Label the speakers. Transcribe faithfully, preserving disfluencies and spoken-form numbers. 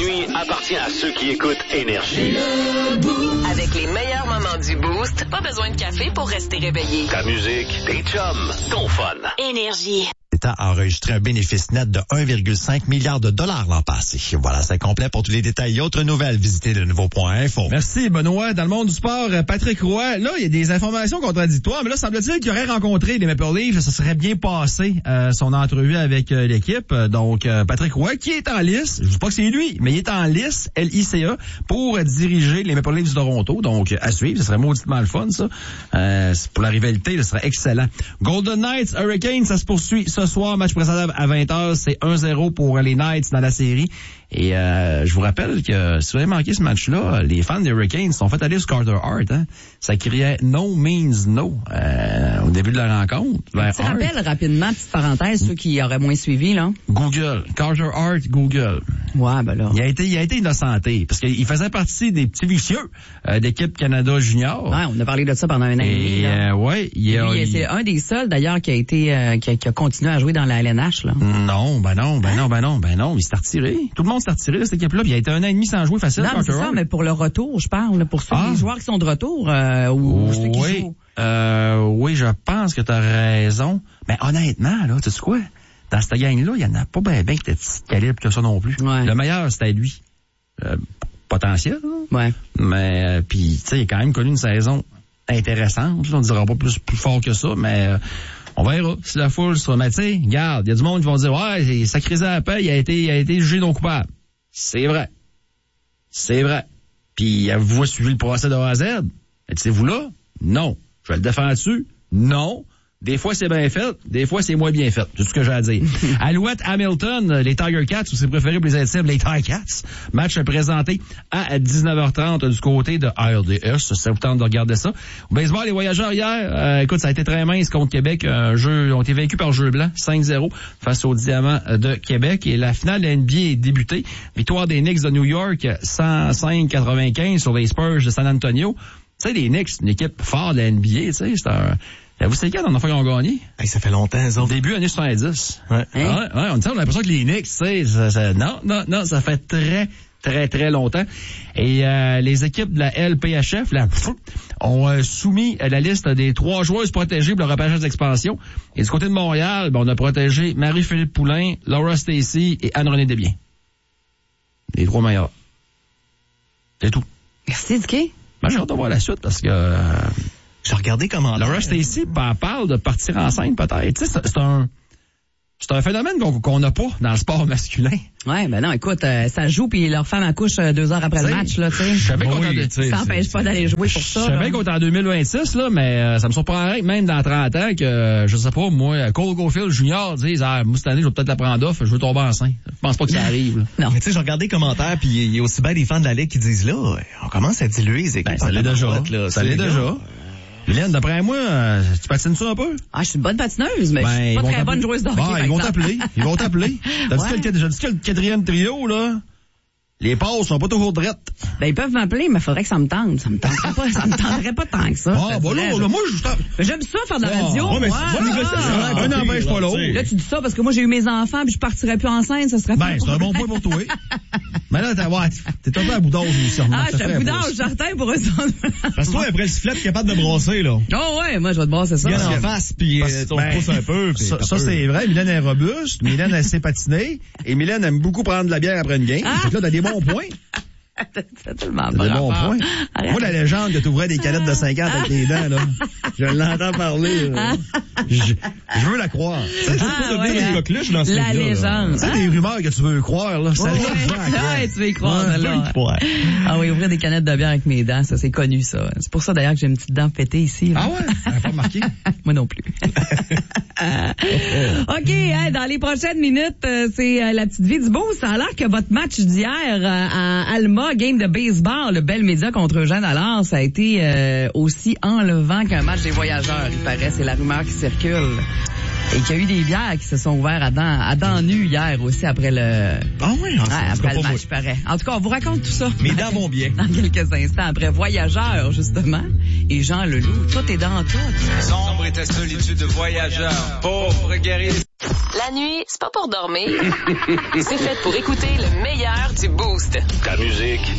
Speaker 1: nuit appartient à ceux qui écoutent Énergie.
Speaker 2: Avec les meilleurs moments du Boost, pas besoin de café pour rester réveillé.
Speaker 1: Ta musique, tes chums, ton fun.
Speaker 2: Énergie.
Speaker 3: L'État a enregistré un bénéfice net de un virgule cinq milliard de dollars l'an passé. Voilà, c'est complet. Pour tous les détails et autres nouvelles, visitez le nouveau point info.
Speaker 4: Merci, Benoît. Dans le monde du sport, Patrick Roy, là, il y a des informations contradictoires, mais là, semble-t-il qu'il aurait rencontré les Maple Leafs. Ça serait bien passé, euh, son entrevue avec euh, l'équipe. Donc, euh, Patrick Roy, qui est en lice, je dis pas que c'est lui, mais il est en lice, L I C A, pour diriger les Maple Leafs de Toronto. Donc, à suivre, ce serait mauditement le fun, ça. Euh, pour la rivalité, ce serait excellent. Golden Knights, Hurricanes, ça se poursuit ce soir, match précédent à vingt heures, c'est un zéro pour les Knights dans la série. Et euh, je vous rappelle que si vous avez manqué ce match-là, les fans des Hurricanes sont fait aller sur Carter Hart. Hein? Ça criait « No means no euh, » au début de la rencontre.
Speaker 5: Tu te rappelles rapidement, petite parenthèse, ceux qui auraient moins suivi, là?
Speaker 4: Google. Carter Hart, Google.
Speaker 5: Ouais, ben là.
Speaker 4: Il a été, il a été innocenté parce qu'il faisait partie des petits vicieux euh, d'équipe Canada Junior.
Speaker 5: Ouais, on a parlé de ça pendant un an et demi.
Speaker 4: Euh, ouais, il a,
Speaker 5: lui,
Speaker 4: il...
Speaker 5: c'est un des seuls, d'ailleurs, qui a été, euh, qui, a, qui a continué à jouer dans la L N H, là.
Speaker 4: Non, ben non, ben non, ben non, ben non, il s'est retiré. Tout le monde s'est retiré de cette équipe-là, puis il a été un an et demi sans jouer facile.
Speaker 5: Non, mais c'est ça, mais pour le retour, je parle, pour ceux, ah. les joueurs qui sont de retour, euh, ou
Speaker 4: oui,
Speaker 5: ceux qui jouent.
Speaker 4: Euh, oui, je pense que tu as raison. Mais honnêtement, là, tu sais quoi? Dans cette gang-là, il y en a pas bien ben qui étaient de calibre que ça non plus.
Speaker 5: Ouais.
Speaker 4: Le meilleur, c'était lui. Euh, potentiel, là.
Speaker 5: Ouais.
Speaker 4: Mais, euh, puis, tu sais, il a quand même connu une saison intéressante. On ne dira pas plus, plus fort que ça, mais euh, on verra si la foule sera. Mais tu sais, regarde, il y a du monde qui vont dire « Ouais, sacrisé à la paix, il a été, il a été jugé non coupable. » C'est vrai. C'est vrai. Puis, avez-vous suivi le procès de A à Z? Êtes-vous là? Non. Je vais le défendre dessus? Non. Des fois, c'est bien fait. Des fois, c'est moins bien fait. C'est tout ce que j'ai à dire. Alouette Hamilton, les Tiger Cats, ou c'est préféré pour les intimes, les Tiger Cats. Match présenté à dix-neuf heures trente du côté de A R D S. Ça vous tente de regarder ça. Au baseball, les Voyageurs hier, euh, écoute, ça a été très mince contre Québec. Un jeu, ont été vaincus par jeu blanc, cinq zéro face aux Diamants de Québec. Et la finale de la N B A est débutée. Victoire des Knicks de New York, cent cinq quatre-vingt-quinze sur les Spurs de San Antonio. Tu sais, les Knicks, une équipe forte de la N B A, tu sais, c'est un... Vous savez quand on a fait qu'ils ont gagné?
Speaker 3: Hey, ça fait longtemps, ça.
Speaker 4: Début années soixante-dix.
Speaker 3: Ouais.
Speaker 4: Hein? Ouais, ouais, on, on a l'impression que les Knicks, tu sais, ça, ça, non, non, non, ça fait très, très, très longtemps. Et euh, les équipes de la L P H F, là, ont euh, soumis à la liste des trois joueuses protégées pour le repêchage d'expansion. Et du côté de Montréal, ben, on a protégé Marie-Philippe Poulain, Laura Stacey et Anne-Renée Desbiens. Les trois meilleurs. C'est tout.
Speaker 5: Merci, Dicky.
Speaker 4: Ben, j'ai hâte de voir la suite parce que... Euh,
Speaker 3: J'ai regardé comment...
Speaker 4: Laura Stacey parle de partir enceinte, peut-être. Tu sais, c'est, c'est un... C'est un phénomène qu'on qu'on n'a pas dans le sport masculin.
Speaker 5: Ouais, ben non, écoute, euh, ça joue puis leur femme accouche euh, deux heures après
Speaker 4: t'sais,
Speaker 5: le match, là, tu sais.
Speaker 4: Je savais qu'on
Speaker 5: oui, ça n'empêche pas d'aller jouer pour ça.
Speaker 4: Je savais qu'on est en deux mille vingt-six, là, mais euh, ça me surprendrait que même dans trente ans que, euh, je sais pas, moi, Cole Caulfield Junior dise, ah, moi, cette année, je vais peut-être la prendre off, je veux tomber enceinte. Je pense pas que ça arrive, là.
Speaker 5: Non.
Speaker 3: Mais tu sais, j'ai regardé les commentaires puis il y a aussi bien des fans de la Ligue qui disent, là, on commence à diluer les équipes.
Speaker 4: Ben, ça l'est déjà. Là, ça l'est déjà. Mylène, d'après moi, euh, tu patines ça un peu?
Speaker 5: Ah, je suis une bonne patineuse, mais ben, je suis pas très bonne joueuse de hockey.
Speaker 4: Ben, ils vont t'appeler. Ils vont t'appeler. T'as ouais. dit que le, dit que le quatrième trio, là, les passes sont pas toujours drettes.
Speaker 5: Ben, ils peuvent m'appeler, mais il faudrait que ça me tente. Ça me tenterait pas, ça me tenterait pas tant que ça.
Speaker 4: Ah, bon, là, là, moi, je
Speaker 5: J'aime ça, faire de la radio.
Speaker 4: Oh, mais
Speaker 5: ouais,
Speaker 4: ah, un n'empêche pas l'autre.
Speaker 5: Là, tu dis ça parce que moi, j'ai eu mes enfants puis je partirais plus enceinte, ça serait
Speaker 4: Ben, c'est un bon point pour toi. Mais là, t'es, ouais, t'es un peu à boudage aussi.
Speaker 5: Ah, je suis à boudage, certain pour eux autres.
Speaker 3: Parce que toi, après le sifflet, t'es capable de brasser, là.
Speaker 5: Oh ouais, moi, je vais te brasser ça.
Speaker 3: Viens en face, puis euh, on
Speaker 4: ben,
Speaker 3: pousse un peu.
Speaker 4: Ça, ça c'est vrai. Mylène est robuste. Mylène, elle sait patiner. Et Mylène aime beaucoup prendre de la bière après une game. Ah. Donc là, t'as des bons points.
Speaker 5: C'est tellement
Speaker 4: bon. Des bons points. Moi, la légende que t'ouvrais des canettes de cinquante avec les dents, là. Je l'entends parler, là. Je, je veux la croire.
Speaker 5: Ça ah, ouais, dire hein. coqueluche dans ce La légende.
Speaker 4: C'est des rumeurs que tu veux croire, là. Ça
Speaker 5: ouais, ouais, tu veux y croire, ouais, là. Ouais. Ah oui, ouvrir des canettes de bière avec mes dents, ça, c'est connu, ça. C'est pour ça, d'ailleurs, que j'ai une petite dent pétée ici. Là.
Speaker 4: Ah ouais? Elle n'a pas remarqué?
Speaker 5: Moi non plus. OK, hein, dans les prochaines minutes, euh, c'est euh, la petite vie du beau. Ça a l'air que votre match d'hier euh, à Alma, game de baseball, le Bell Média contre Eugène Allard, ça a été euh, aussi enlevant qu'un match des Voyageurs, il paraît. C'est la rumeur qui circule. Et qu'il y a eu des bières qui se sont ouvertes à dents, à dents nues hier aussi après le,
Speaker 3: ah oui,
Speaker 5: ouais, après le match, il paraît. En tout cas, on vous raconte tout ça.
Speaker 3: Mes dents vont bien.
Speaker 5: Dans quelques instants, après Voyageurs, justement, et Jean Leloup. Toi, t'es dans tout.
Speaker 6: Sombre est ta solitude de voyageur, pauvre guerrier.
Speaker 2: La nuit, c'est pas pour dormir. C'est fait pour écouter le meilleur du Boost.
Speaker 1: Ta musique,